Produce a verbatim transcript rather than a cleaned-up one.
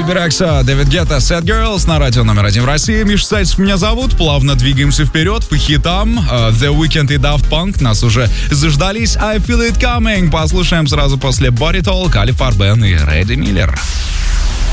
Бэби Рекса, Дэвид Гетта, Sad Girls на радио номер один в России. Миша Сальцев меня зовут. Плавно двигаемся вперед по хитам. The Weeknd и Daft Punk нас уже заждались. I Feel It Coming. Послушаем сразу после Body Talk, Али Фарбен и Рэдди Миллер.